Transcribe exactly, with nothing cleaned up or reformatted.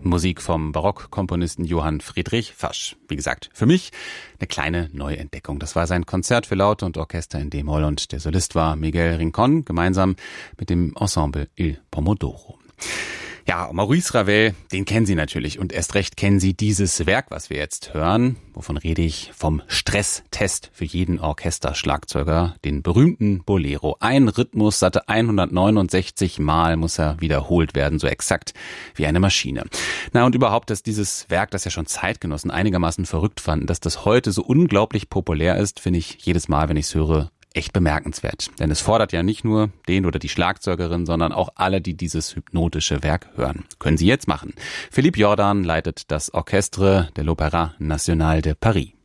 Musik vom Barockkomponisten Johann Friedrich Fasch. Wie gesagt, für mich eine kleine Neuentdeckung. Das war sein Konzert für Laute und Orchester in D-Moll und der Solist war Miguel Rincón, gemeinsam mit dem Ensemble Il Pomodoro. Ja, Maurice Ravel, den kennen Sie natürlich und erst recht kennen Sie dieses Werk, was wir jetzt hören. Wovon rede ich? Vom Stresstest für jeden Orchesterschlagzeuger, den berühmten Bolero. Ein Rhythmus, satte hundertneunundsechzig Mal muss er wiederholt werden, so exakt wie eine Maschine. Na und überhaupt, dass dieses Werk, das ja schon Zeitgenossen einigermaßen verrückt fanden, dass das heute so unglaublich populär ist, finde ich jedes Mal, wenn ich es höre, echt bemerkenswert. Denn es fordert ja nicht nur den oder die Schlagzeugerin, sondern auch alle, die dieses hypnotische Werk hören. Können Sie jetzt machen. Philippe Jordan leitet das Orchestre de l'Opéra National de Paris.